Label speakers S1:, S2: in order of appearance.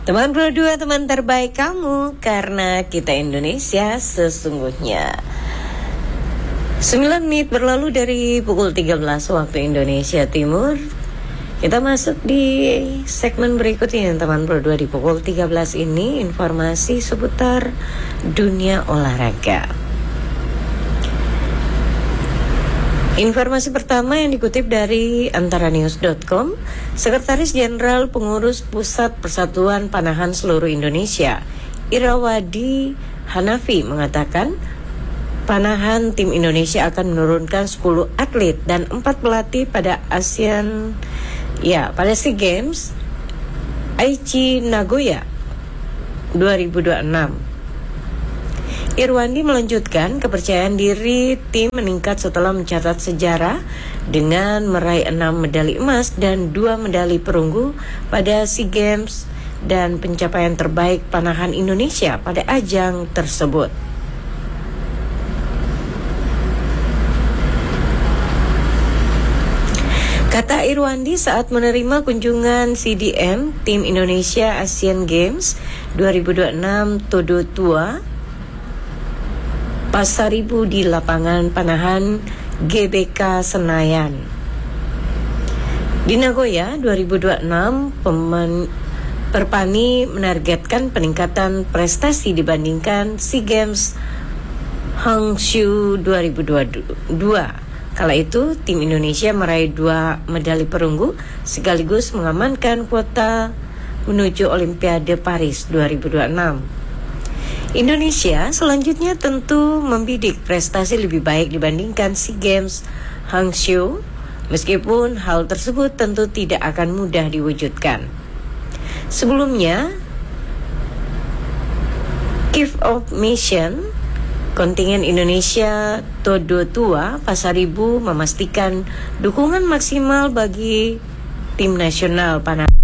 S1: Teman Pro 2, teman terbaik kamu, karena kita Indonesia sesungguhnya. 9 menit berlalu dari pukul 13 waktu Indonesia Timur. Kita masuk di segmen berikutnya teman Pro 2. Di pukul 13 ini informasi seputar dunia olahraga. Informasi pertama yang dikutip dari antaranews.com, Sekretaris Jenderal Pengurus Pusat Persatuan Panahan Seluruh Indonesia, Irawadi Hanafi mengatakan, panahan tim Indonesia akan menurunkan 10 atlet dan 4 pelatih pada pada SEA Games Aichi Nagoya 2026. Irwandi melanjutkan, kepercayaan diri tim meningkat setelah mencatat sejarah dengan meraih 6 medali emas dan 2 medali perunggu pada SEA Games dan pencapaian terbaik panahan Indonesia pada ajang tersebut. Kata Irwandi saat menerima kunjungan CDM tim Indonesia Asian Games 2026 Todo Tua Pasaribu di lapangan panahan GBK Senayan. Di Nagoya 2026, Perpani menargetkan peningkatan prestasi dibandingkan SEA Games Hangzhou 2022. Kala itu, tim Indonesia meraih 2 medali perunggu sekaligus mengamankan kuota menuju Olimpiade Paris 2026. Indonesia selanjutnya tentu membidik prestasi lebih baik dibandingkan SEA Games Hangzhou, meskipun hal tersebut tentu tidak akan mudah diwujudkan. Sebelumnya, Kick-Off Mission kontingen Indonesia Todo Tua Pasaribu memastikan dukungan maksimal bagi tim nasional panahan